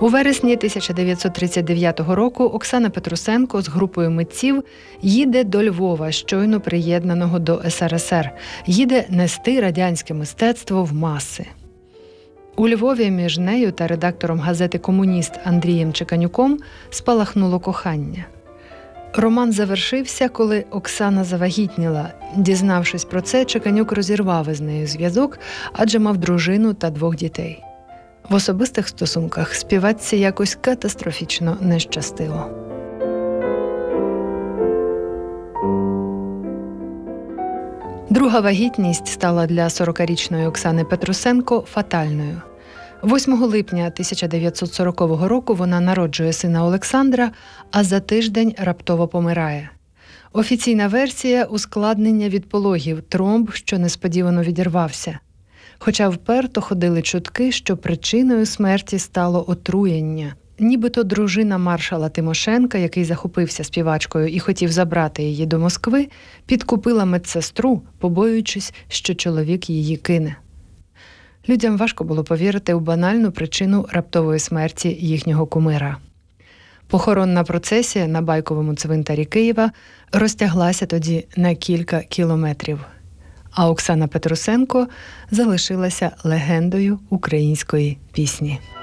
У вересні 1939 року Оксана Петрусенко з групою митців їде до Львова, щойно приєднаного до СРСР. Їде нести радянське мистецтво в маси. У Львові між нею та редактором газети «Комуніст» Андрієм Чеканюком спалахнуло кохання. Роман завершився, коли Оксана завагітніла. Дізнавшись про це, Чеканюк розірвав із нею зв'язок, адже мав дружину та 2 дітей. В особистих стосунках співачці якось катастрофічно не щастило. Друга вагітність стала для 40-річної Оксани Петрусенко фатальною. 8 липня 1940 року вона народжує сина Олександра, а за тиждень раптово помирає. Офіційна версія – ускладнення від пологів, тромб, що несподівано відірвався. Хоча вперто ходили чутки, що причиною смерті стало отруєння. Нібито дружина маршала Тимошенка, який захопився співачкою і хотів забрати її до Москви, підкупила медсестру, побоюючись, що чоловік її кине. Людям важко було повірити у банальну причину раптової смерті їхнього кумира. Похоронна процесія на Байковому цвинтарі Києва розтяглася тоді на кілька кілометрів. А Оксана Петрусенко залишилася легендою української пісні.